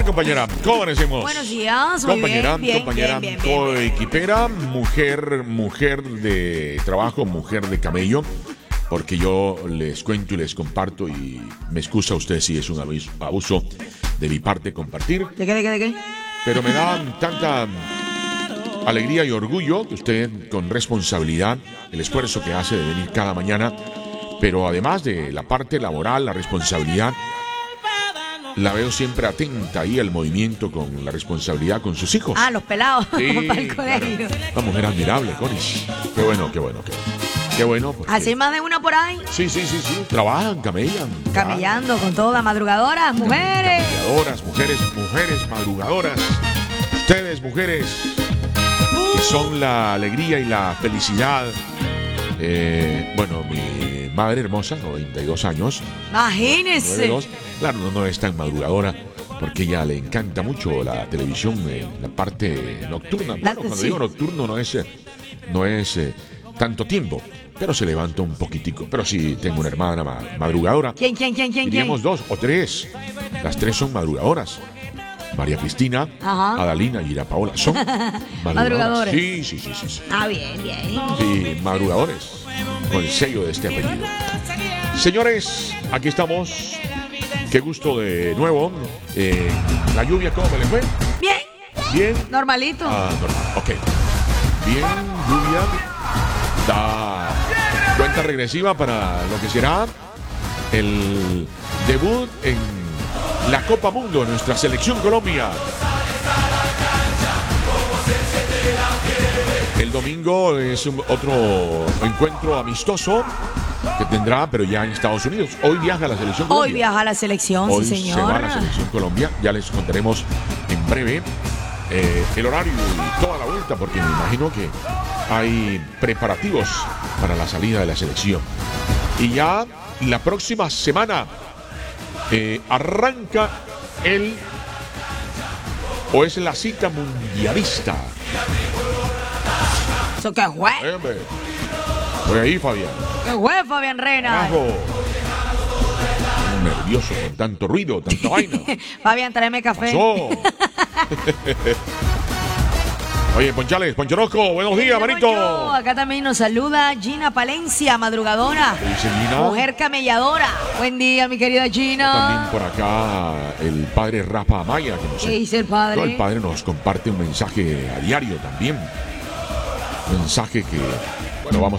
compañera? ¿Cómo amanecemos? Buenos días, muy compañera, bien, compañera, bien. coequipera, mujer de trabajo, mujer de camello, porque yo les cuento y les comparto y me excusa usted si es un abuso de mi parte compartir. ¿De qué? Pero me da tanta alegría y orgullo que usted, con responsabilidad, el esfuerzo que hace de venir cada mañana, pero además de la parte laboral, la responsabilidad, la veo siempre atenta ahí al movimiento con la responsabilidad con sus hijos. Ah, los pelados, Sí, para el colegio. claro. Una mujer admirable, Conis. Qué bueno. Qué bueno. Porque... ¿Así más de una por ahí? Sí. Trabajan, camellan. Camellando con todas madrugadoras, mujeres. Camelladoras, mujeres madrugadoras. Ustedes, mujeres, que son la alegría y la felicidad. Bueno, mi madre hermosa, 92 años. Imagínese. 92. Claro, no es tan madrugadora porque ella le encanta mucho la televisión, la parte nocturna. Bueno, cuando sí. digo nocturno no es tanto tiempo, pero se levanta un poquitico. Pero sí, tengo una hermana madrugadora. ¿Quién? Diríamos 2 o 3. Las 3 son madrugadoras. María Cristina, Ajá. Adalina y Ira Paola son Madrugadores. Sí. Ah, bien. Sí, madrugadores, con el sello de este apellido. Señores, aquí estamos. Qué gusto de nuevo. La lluvia, ¿cómo me le fue? Bien. Normalito. Normal. Ok. Bien, lluvia. Da cuenta regresiva para lo que será el debut en la Copa Mundo, nuestra selección Colombia. El domingo es otro encuentro amistoso que tendrá, pero ya en Estados Unidos. Hoy viaja la selección Colombia. Hoy viaja la selección, Hoy sí, señor. se va a la selección Colombia. Ya les contaremos en breve el horario y toda la vuelta, porque me imagino que hay preparativos para la salida de la selección. Y ya la próxima semana arranca es la cita mundialista. ¿Eso qué fue? Voy ahí, Fabián. ¿Qué fue, Fabián Rena? Abajo. Nervioso con tanto ruido, tanta vaina. Fabián, tráeme café. Pasó. Oye, Poncharosco, buenos días, Poncho, manito. acá también nos saluda Gina Palencia, madrugadora. ¿Qué dice Gina? Mujer camelladora. Buen día, mi querida Gina. También por acá el padre Rafa Amaya, que no sé. ¿Qué dice el padre? No, el padre nos comparte un mensaje a diario también. Un mensaje que, bueno, vamos